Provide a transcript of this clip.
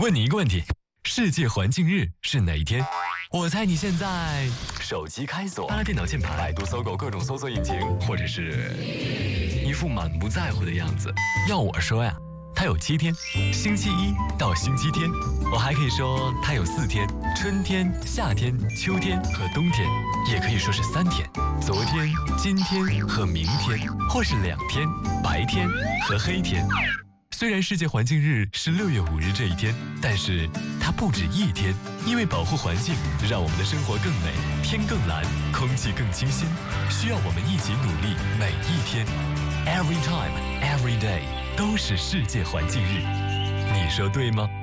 问你一个问题，世界环境日是哪一天？我猜你现在手机开锁，拉电脑键盘，百度、搜狗各种搜索引擎，或者是一副满不在乎的样子。要我说呀，它有7天，星期一到星期天。我还可以说它有4天，春天、夏天、秋天和冬天，也可以说是3天，昨天、今天和明天，或是2天，白天和黑天。虽然世界环境日是6月5日这一天，但是它不止1天，因为保护环境，让我们的生活更美，天更蓝，空气更清新，需要我们一起努力，每一天 ，every time, every day 都是世界环境日，你说对吗？